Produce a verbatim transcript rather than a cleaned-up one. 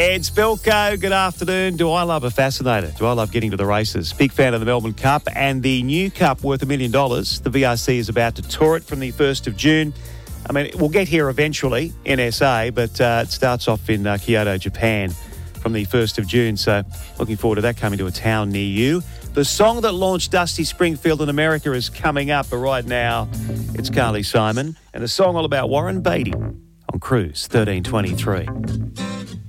It's Bilko. Good afternoon. Do I love a fascinator? Do I love getting to the races? Big fan of the Melbourne Cup and the new Cup worth a million dollars. The V R C is about to tour it from the first of June. I mean, we'll get here eventually in S A, but uh, it starts off in uh, Kyoto, Japan from the first of June. So looking forward to that coming to a town near you. The song that launched Dusty Springfield in America is coming up, but right now it's Carly Simon and a song all about Warren Beatty on Cruise thirteen twenty-three.